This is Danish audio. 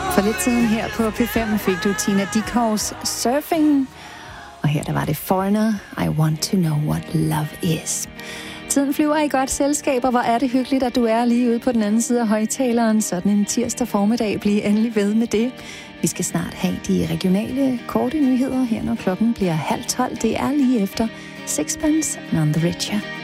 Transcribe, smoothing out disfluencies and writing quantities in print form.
For lidt siden her på P5 fik du Tina Dickows Surfing. Og her der var det Foreigner, I Want to Know What Love Is. Tiden flyver i godt selskab, og hvor er det hyggeligt, at du er lige ude på den anden side af højtaleren. Sådan en tirsdag formiddag. Bliv endelig ved med det. Vi skal snart have de regionale korte nyheder her, når klokken bliver 11:30. Det er lige efter Sixpence None the Richer.